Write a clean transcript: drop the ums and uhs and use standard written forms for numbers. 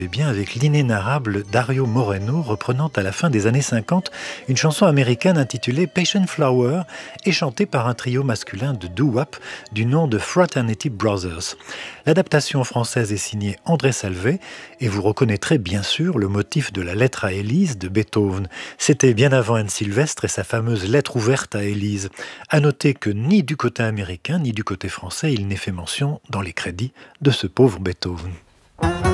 Et bien avec l'inénarrable Dario Moreno reprenant à la fin des années 50 une chanson américaine intitulée Patient Flower et chantée par un trio masculin de doo-wop du nom de Fraternity Brothers. L'adaptation française est signée André Salvé et vous reconnaîtrez bien sûr le motif de la lettre à Élise de Beethoven. C'était bien avant Anne Sylvestre et sa fameuse lettre ouverte à Élise. À noter que ni du côté américain ni du côté français il n'est fait mention dans les crédits de ce pauvre Beethoven.